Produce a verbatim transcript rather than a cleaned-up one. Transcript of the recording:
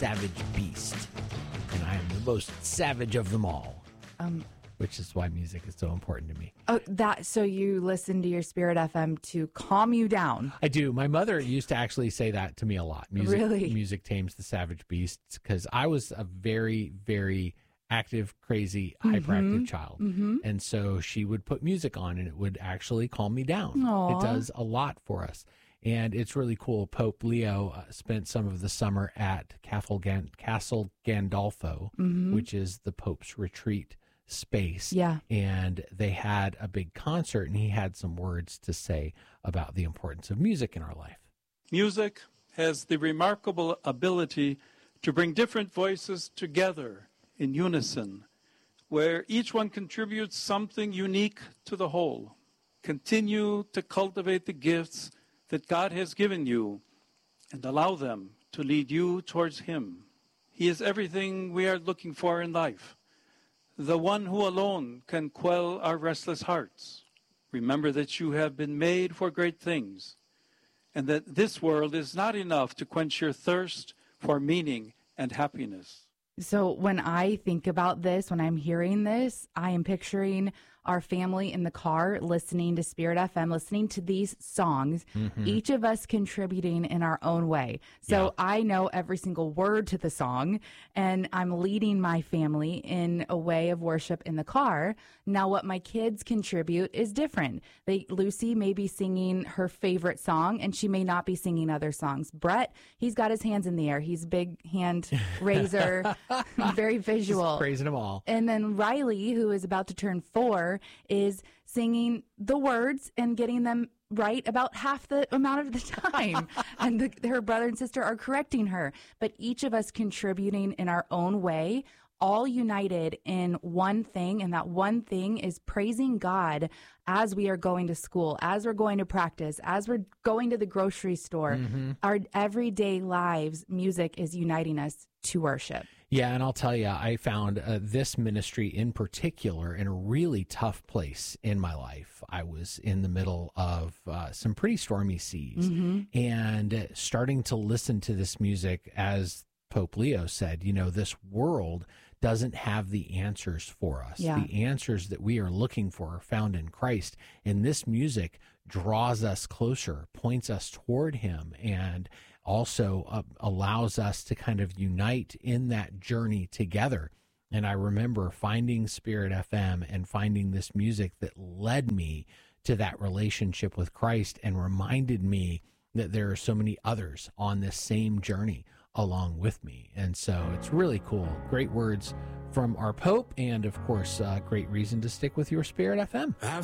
savage beast, and I am the most savage of them all. Um, which is why music is so important to me. Oh, that so you listen to your Spirit F M to calm you down? I do. My mother used to actually say that to me a lot. Music, really? Music tames the savage beasts, because I was a very, very active, crazy, hyperactive mm-hmm. child. Mm-hmm. And so she would put music on, and it would actually calm me down. Aww. It does a lot for us. And it's really cool. Pope Leo uh, spent some of the summer at Castle, Gan- Castle Gandolfo, mm-hmm. which is the Pope's retreat space. Yeah. And they had a big concert, and he had some words to say about the importance of music in our life. Music has the remarkable ability to bring different voices together in unison, where each one contributes something unique to the whole. Continue to cultivate the gifts that God has given you and allow them to lead you towards Him. He is everything we are looking for in life, the one who alone can quell our restless hearts. Remember that you have been made for great things, and that this world is not enough to quench your thirst for meaning and happiness. So when I think about this, when I'm hearing this, I am picturing our family in the car listening to Spirit F M, listening to these songs, mm-hmm. each of us contributing in our own way. So yeah. I know every single word to the song, and I'm leading my family in a way of worship in the car. Now what my kids contribute is different. They, Lucy may be singing her favorite song, and she may not be singing other songs. Brett, he's got his hands in the air. He's a big hand raiser, very visual. Just praising them all. And then Riley, who is about to turn four, is singing the words and getting them right about half the amount of the time. and the, her brother and sister are correcting her. But each of us contributing in our own way, all united in one thing. And that one thing is praising God as we are going to school, as we're going to practice, as we're going to the grocery store. Mm-hmm. Our everyday lives, music is uniting us to worship. Yeah, and I'll tell you, I found uh, this ministry in particular in a really tough place in my life. I was in the middle of uh, some pretty stormy seas, mm-hmm. and starting to listen to this music, as Pope Leo said, you know, this world doesn't have the answers for us. Yeah. The answers that we are looking for are found in Christ, and this music draws us closer, points us toward Him, and also uh, allows us to kind of unite in that journey together. And I remember finding Spirit F M and finding this music that led me to that relationship with Christ and reminded me that there are so many others on this same journey along with me. And so it's really cool. Great words from our Pope, and of course, uh, great reason to stick with your Spirit F M.